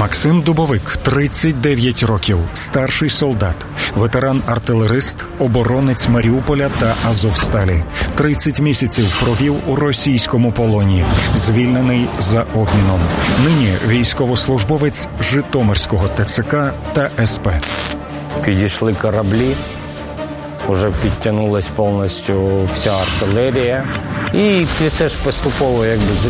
Максим Дубовик, 39 років, старший солдат, ветеран-артилерист, оборонець Маріуполя та Азовсталі. 30 місяців провів у російському полоні, звільнений за обміном. Нині військовослужбовець Житомирського ТЦК та СП. Підійшли кораблі, вже підтягнулась повністю вся артилерія. І це ж поступово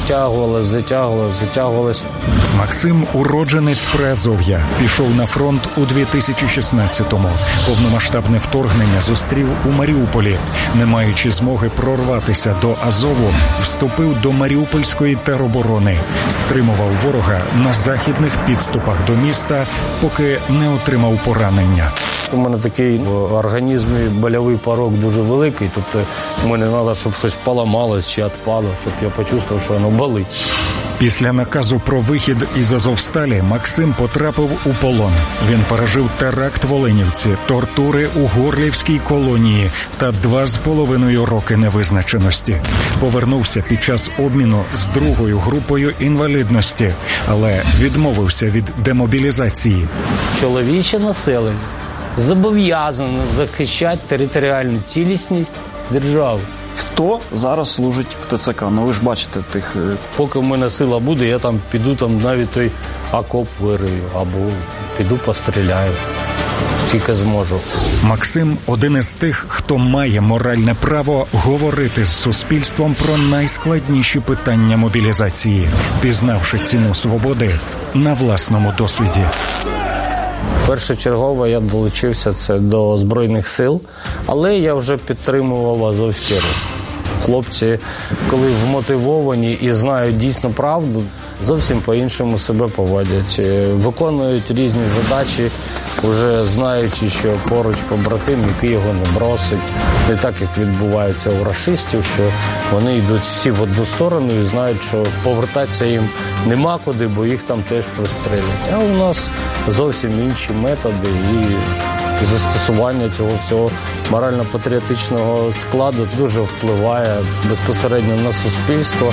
затягувалось. Максим – уродженець Приазов'я. Пішов на фронт у 2016-му. Повномасштабне вторгнення зустрів у Маріуполі. Не маючи змоги прорватися до Азову, вступив до Маріупольської тероборони. Стримував ворога на західних підступах до міста, поки не отримав поранення. У мене такий в організмі больовий порог дуже великий, тобто мені треба, щоб щось поламалось чи відпало, щоб я почувствував, що воно болить. Після наказу про вихід із Азовсталі Максим потрапив у полон. Він пережив теракт в Оленівці, тортури у Горлівській колонії та 2,5 роки невизначеності. Повернувся під час обміну з 2-ю групою інвалідності, але відмовився від демобілізації. Чоловіче населення зобов'язано захищати територіальну цілісність держави. Хто зараз служить в ТЦК? Ну ви ж бачите тих... Поки в мене сила буде, я там піду навіть той окоп вирию або піду постріляю. Тільки зможу. Максим – один із тих, хто має моральне право говорити з суспільством про найскладніші питання мобілізації, пізнавши ціну свободи на власному досвіді. Першочергово я долучився до Збройних сил, але я вже підтримував Азовсталь. Хлопці, коли вмотивовані і знають дійсно правду, зовсім по-іншому себе поводять. Виконують різні задачі, вже знаючи, що поруч побратим, який його не бросить. Не так, як відбувається у рашистів, що вони йдуть всі в одну сторону і знають, що повертатися їм нема куди, бо їх там теж пристрелять. А у нас зовсім інші методи і застосування цього всього морально-патріотичного складу дуже впливає безпосередньо на суспільство.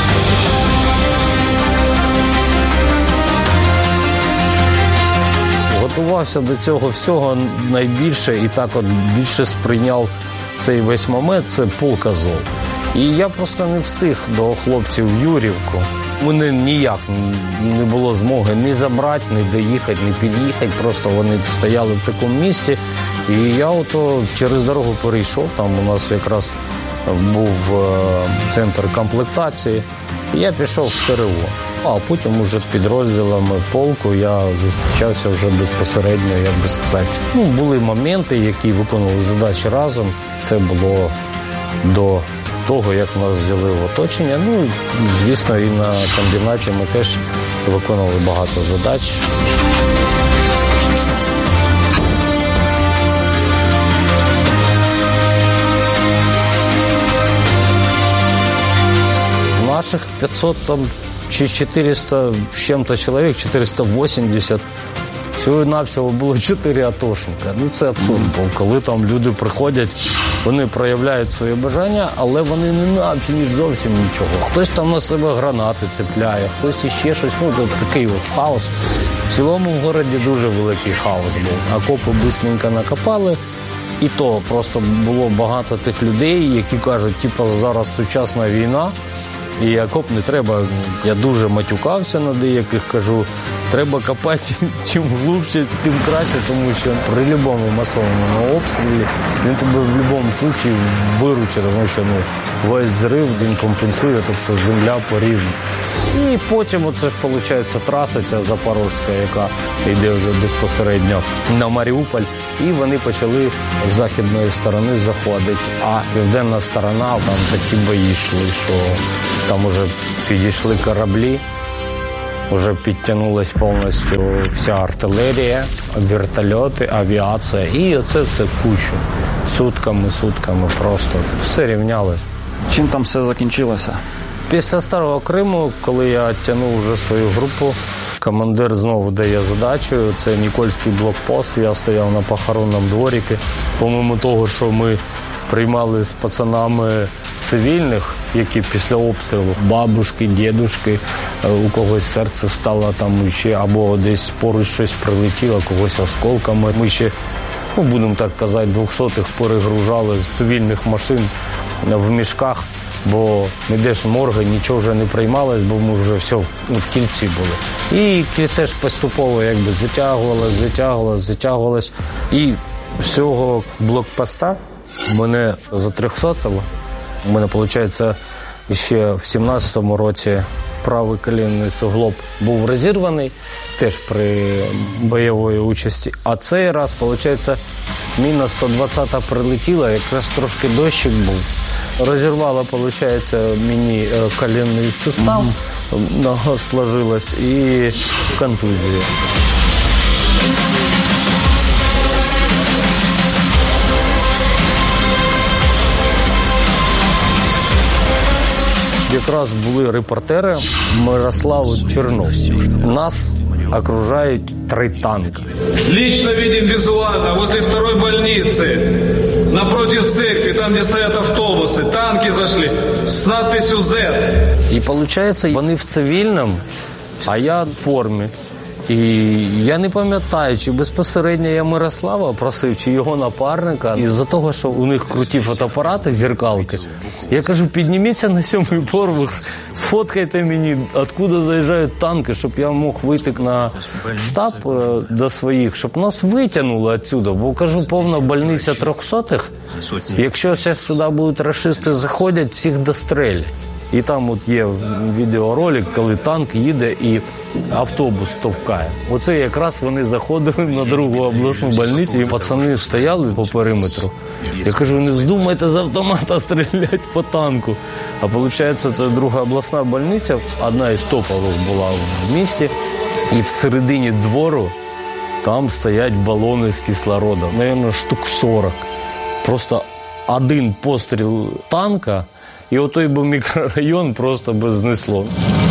Готувався до цього всього найбільше і так от більше сприйняв цей весь момент, це полк Азов. І я просто не встиг до хлопців в Юрівку. Мене ніяк не було змоги ні забрати, ні доїхати, ні під'їхати. Просто вони стояли в такому місці. І я ото через дорогу перейшов, там у нас якраз був центр комплектації. І я пішов в ТРО. А потім уже з підрозділами полку я зустрічався вже безпосередньо, як би сказати. Були моменти, які виконували задачі разом. Це було до того, як нас взяли в оточення. Звісно, і на комбінаті ми теж виконували багато задач. З наших 500 там чи 400 з чим-то чоловік, 480, всього-навсього було 4 атошника. Це абсурд. Коли там люди приходять, вони проявляють своє бажання, але вони не навчені зовсім нічого. Хтось там на себе гранати цепляє, хтось іще щось. Такий от хаос. В цілому в городі дуже великий хаос був. Окопи швидко накопали. І то просто було багато тих людей, які кажуть, зараз сучасна війна, і окоп не треба. Я дуже матюкався на деяких, кажу, треба копати чим глибше, тим краще, тому що при будь-якому масовому обстрілі він тебе в будь-якому випадку виручить, тому що весь зрив він компенсує, тобто земля по рівню. І потім оце ж виходить траса ця Запорізька, яка йде вже безпосередньо на Маріуполь, і вони почали з західної сторони заходити, а південна сторона, там такі бої йшли, що там уже підійшли кораблі, вже підтягнулась повністю вся артилерія, вертольоти, авіація, і оце все кучу. Сутками просто все рівнялось. Чим там все закінчилося? Після Старого Криму, коли я тягнув вже свою групу, командир знову дає задачу, це Нікольський блокпост, я стояв на похоронному дворику. Помимо того, що ми приймали з пацанами цивільних, які після обстрілу, бабушки, дідушки, у когось серце стало там ще, або десь поруч щось прилетіло, когось осколками. Ми ще, будемо так казати, 200-х перегружали з цивільних машин в мішках, бо ніде ж морги, нічого вже не приймалось, бо ми вже все в кільці були. І кільце ж поступово якби затягувалось. І з цього блокпоста мене за 300-го, у мене, виходить, ще в 17-му році правий колінний суглоб був розірваний, теж при бойовій участі. А цей раз, виходить, міна 120-та прилетіла, якраз трошки дощик був. Розірвало, виходить, мені колінний сустав, нога сложилась і контузія. Якраз були репортери Мирослав Чернов. Нас окружають 3 танки. Лично видим визуально возле второй больницы, напротив церкви, там, где стоят автобусы, танки зашли с надписью «Z». І виходить, вони в цивільному, а я в формі. І я не пам'ятаю, чи безпосередньо я Мирослава просив, чи його напарника. Із-за того, що у них круті фотоапарати, зеркалки, я кажу, підніміться на 7-й поверх, сфоткайте мені, откуда заїжджають танки, щоб я мог вийти на штаб до своїх, щоб нас витягнули відсюди. Бо, кажу, повна больниця 300-х, якщо зараз сюди будуть рашисти заходять, всіх дострелять. І там от є відеоролик, коли танк їде і автобус товкає. Оце якраз вони заходили на другу обласну больницю, і пацани стояли по периметру. Я кажу, не вздумайте з автомата стріляти по танку. А виходить, це друга обласна больниця, одна із топових була в місті. І всередині двору там стоять балони з кислородом. Наверно, штук 40. Просто один постріл танка, і отой би мікрорайон просто би знесло.